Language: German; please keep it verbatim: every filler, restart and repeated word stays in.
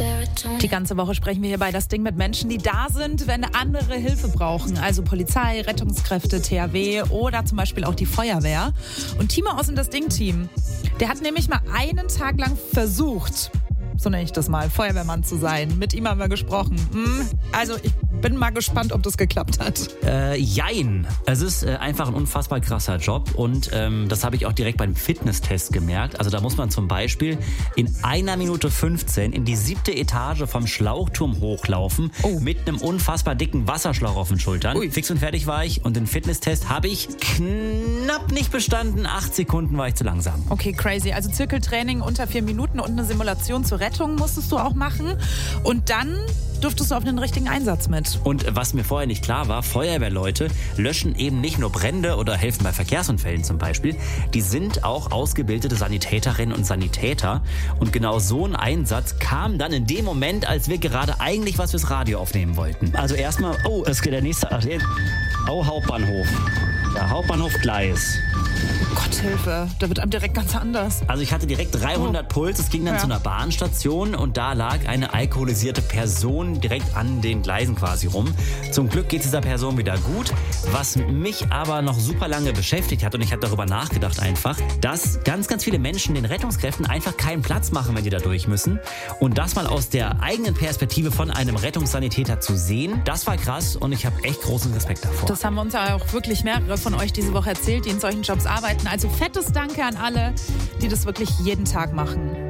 Die ganze Woche sprechen wir hier bei Das Ding mit Menschen, die da sind, wenn andere Hilfe brauchen. Also Polizei, Rettungskräfte, T H W oder zum Beispiel auch die Feuerwehr. Und Timo aus dem Das Ding-Team, der hat nämlich mal einen Tag lang versucht, so nenne ich das mal, Feuerwehrmann zu sein. Mit ihm haben wir gesprochen. Hm, also ich bin mal gespannt, ob das geklappt hat. Äh, jein. Es ist äh, einfach ein unfassbar krasser Job und ähm, das habe ich auch direkt beim Fitnesstest gemerkt. Also da muss man zum Beispiel in einer Minute fünfzehn in die siebte Etage vom Schlauchturm hochlaufen oh. mit einem unfassbar dicken Wasserschlauch auf den Schultern. Ui. Fix und fertig war ich und den Fitnesstest habe ich knapp nicht bestanden. Acht Sekunden war ich zu langsam. Okay, crazy. Also Zirkeltraining unter vier Minuten und eine Simulation zur Rettung musstest du auch machen und dann durftest du auf den richtigen Einsatz mit. Und was mir vorher nicht klar war, Feuerwehrleute löschen eben nicht nur Brände oder helfen bei Verkehrsunfällen zum Beispiel. Die sind auch ausgebildete Sanitäterinnen und Sanitäter. Und genau so ein Einsatz kam dann in dem Moment, als wir gerade eigentlich was fürs Radio aufnehmen wollten. Also erstmal, oh, es geht der nächste, oh, Hauptbahnhof. Ja, Hauptbahnhof Gleis. Gott, Hilfe, da wird einem direkt ganz anders. Also ich hatte direkt dreihundert oh. Puls, es ging dann ja. zu einer Bahnstation und da lag eine alkoholisierte Person direkt an den Gleisen quasi rum. Zum Glück geht es dieser Person wieder gut. Was mich aber noch super lange beschäftigt hat und ich habe darüber nachgedacht einfach, dass ganz, ganz viele Menschen den Rettungskräften einfach keinen Platz machen, wenn die da durch müssen. Und das mal aus der eigenen Perspektive von einem Rettungssanitäter zu sehen, das war krass und ich habe echt großen Respekt davor. Das haben uns ja auch wirklich mehrere von euch diese Woche erzählt, die in solchen Jobs arbeiten. Also fettes Danke an alle, die das wirklich jeden Tag machen.